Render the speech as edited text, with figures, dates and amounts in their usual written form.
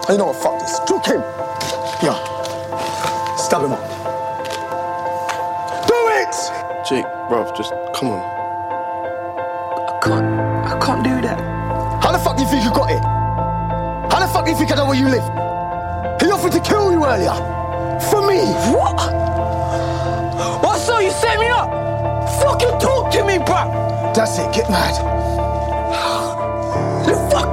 You know what, fuck this. Juke him. Yeah. Stab him up. Do it! Jake, bruv, just come on. I can't do that. How the fuck do you think you got it? How the fuck do you think I know where you live? He offered to kill you earlier. For me. What? What, so you set me up? Fucking talk to me, bruv. That's it, get mad. You fucking